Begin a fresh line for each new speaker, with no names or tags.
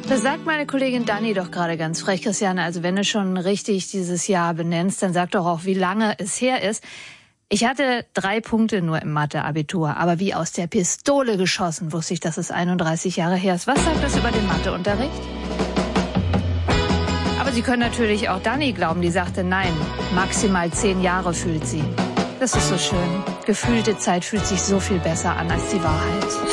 Das sagt meine Kollegin Dani doch gerade ganz frech, Christiane. Also wenn du schon richtig dieses Jahr benennst, dann sag doch auch, wie lange es her ist. Ich hatte 3 Punkte nur im Mathe-Abitur, aber wie aus der Pistole geschossen wusste ich, dass es 31 Jahre her ist. Was sagt das über den Matheunterricht? Aber Sie können natürlich auch Dani glauben, die sagte, nein, maximal 10 Jahre fühlt sie. Das ist so schön. Gefühlte Zeit fühlt sich so viel besser an als die Wahrheit.